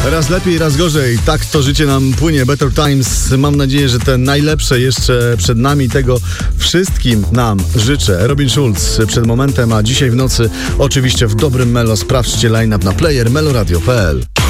Raz lepiej, raz gorzej. Tak to życie nam płynie. Better Times. Mam nadzieję, że te najlepsze jeszcze przed nami. Tego wszystkim nam życzę. Robin Schulz przed momentem, a dzisiaj w nocy oczywiście w dobrym Melo. Sprawdźcie line-up na player meloradio.pl.